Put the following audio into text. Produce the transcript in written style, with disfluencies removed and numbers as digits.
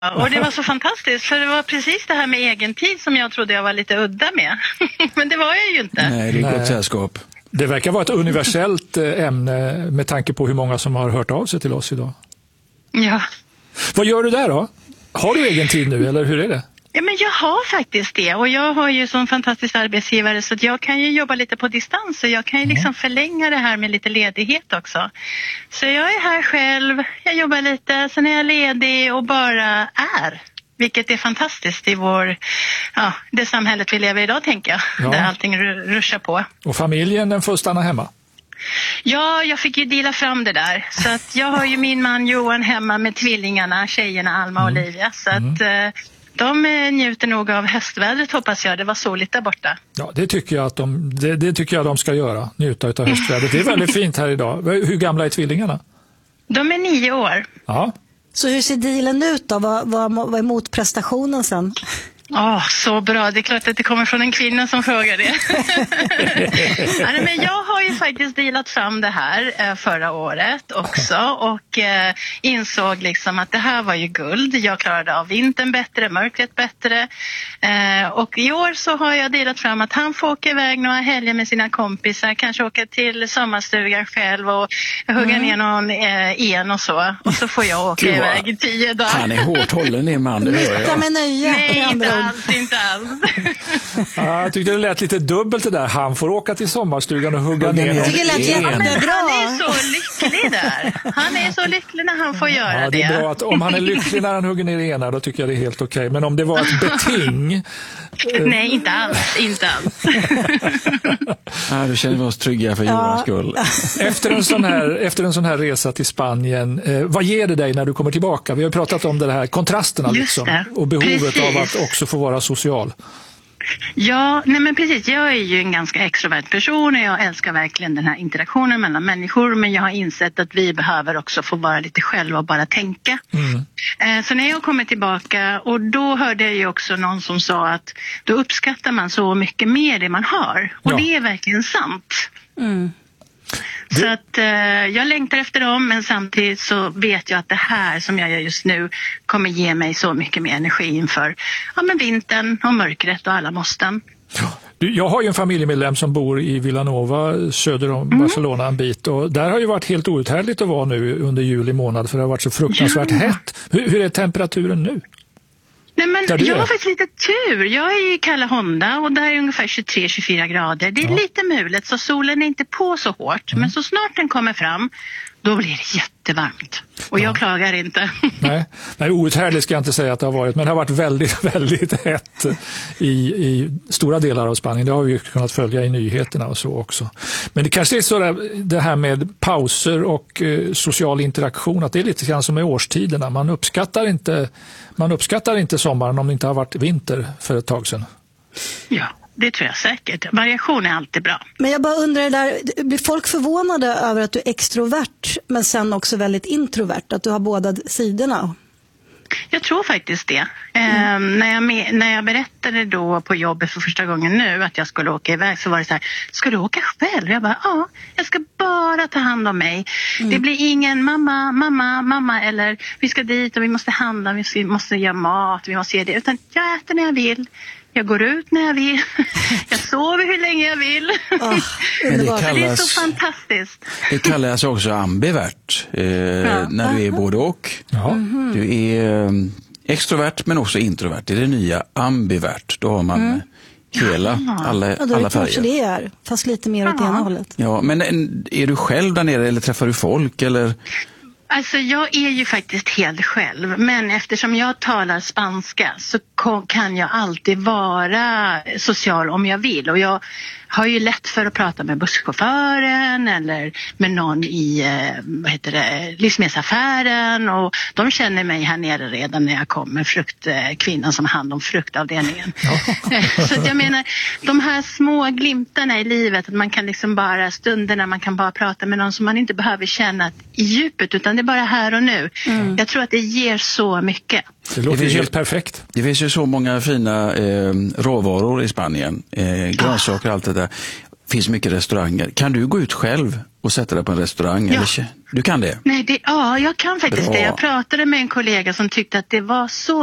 Och det var så fantastiskt, för det var precis det här med egen tid som jag trodde jag var lite udda med. Men det var jag ju inte. Nej, det är gott sällskap. Det verkar vara ett universellt ämne med tanke på hur många som har hört av sig till oss idag. Ja. Vad gör du där då? Har du egen tid nu, eller hur är det? Ja, men jag har faktiskt det, och jag har ju sån fantastisk arbetsgivare så att jag kan ju jobba lite på distans och jag kan ju liksom förlänga det här med lite ledighet också. Så jag är här själv, jag jobbar lite, sen är jag ledig och bara är. Vilket är fantastiskt i det samhället vi lever i idag, tänker jag. Där allting ruschar på. Och familjen, den får stanna hemma? Ja, jag fick ju dela fram det där. Så att jag har ju min man Johan hemma med tvillingarna, tjejerna Alma och Olivia. Så att de njuter nog av höstvädret, hoppas jag. Det var soligt där borta. Ja, det tycker jag de ska göra. Njuta av höstvädret. Det är väldigt fint här idag. Hur gamla är tvillingarna? De är 9 år. Ja. Så hur ser dealen ut då? Vad är motprestationen sen? Så bra. Det är klart att det kommer från en kvinna som frågar det. Men jag har ju faktiskt dealat fram det här förra året också och insåg liksom att det här var ju guld. Jag klarade av vintern bättre, mörkret bättre. Och i år så har jag delat fram att han får åka iväg några helger med sina kompisar, kanske åka till sommarstugan själv och hugga ner någon och så. Och så får jag åka iväg i 10 dagar. Han är hårt hållen i man, det hör jag. Nej, inte alls. Ja, jag tyckte det lät lite dubbelt det där. Han får åka till sommarstugan och hugga ner. Jag tycker det lät jättebra. Han är så lycklig där. Han är så lycklig när han får göra det. Är bra att om han är lycklig när han hugger ner det ena, då tycker jag det är helt okej. Men om det var ett beting... Nej, inte alls. Då känner vi oss trygga för Johans skull. Efter en sån här resa till Spanien, vad ger det dig när du kommer tillbaka? Vi har pratat om det här kontrasterna liksom, och behovet av att också få vara social. Ja, nej men precis. Jag är ju en ganska extrovert person och jag älskar verkligen den här interaktionen mellan människor, men jag har insett att vi behöver också få vara lite själva och bara tänka. Så när jag kommer tillbaka, och då hörde jag ju också någon som sa att då uppskattar man så mycket mer det man har. Och det är verkligen sant. Så att jag längtar efter dem, men samtidigt så vet jag att det här som jag gör just nu kommer ge mig så mycket mer energi inför vintern och mörkret och alla måsten. Jag har ju en familjemedlem som bor i Vilanova söder om Barcelona en bit, och där har ju varit helt outhärdligt att vara nu under juli månad för det har varit så fruktansvärt hett. Hur är temperaturen nu? Nej, men jag har faktiskt lite tur. Jag är i Kalla Honda och där är ungefär 23-24 grader. Det är lite mulet så solen är inte på så hårt. Men så snart den kommer fram, då blir det jättevarmt. Och jag klagar inte. Nej, outhärdligt ska jag inte säga att det har varit. Men det har varit väldigt, väldigt hett i stora delar av Spanien. Det har vi ju kunnat följa i nyheterna och så också. Men det kanske är så det här med pauser och social interaktion. Att det är lite grann som med årstiderna. Man uppskattar inte sommaren om det inte har varit vinter för ett tag sedan. Ja. Det tror jag säkert. Variation är alltid bra. Men jag bara undrar där, blir folk förvånade över att du är extrovert men sen också väldigt introvert? Att du har båda sidorna? Jag tror faktiskt det. När jag berättade då på jobbet för första gången nu att jag skulle åka iväg, så var det så här: ska du åka själv? Jag bara, jag ska bara ta hand om mig. Det blir ingen mamma eller vi ska dit och vi måste handla, vi måste göra mat, vi måste göra det. Utan jag äter när jag vill. Jag går ut när jag vill. Jag sover hur länge jag vill. Men det är så fantastiskt. Det kallas också ambivert. När du är både och. Du är extrovert men också introvert. Det är det nya ambivert. Då har man alla färger. Det är, fast lite mer åt ena hållet. Ja, men är du själv där nere eller träffar du folk eller... Alltså jag är ju faktiskt helt själv, men eftersom jag talar spanska så kan jag alltid vara social om jag vill, och jag har ju lätt för att prata med busschauffören eller med någon i livsmedelsaffären, och de känner mig här nere redan när jag kommer, kvinnan som har hand om fruktavdelningen. Så att jag menar, de här små glimtarna i livet, att man kan liksom bara stunderna man kan bara prata med någon som man inte behöver känna i djupet, utan det är bara här och nu. Jag tror att det ger så mycket. Det låter helt perfekt. Det finns ju så många fina råvaror i Spanien, grönsaker och allt det där. finns mycket restauranger. Kan du gå ut själv och sätta dig på en restaurang? Ja. Eller? Du kan det? Nej, jag kan faktiskt Bra. det. Jag pratade med en kollega som tyckte att det var så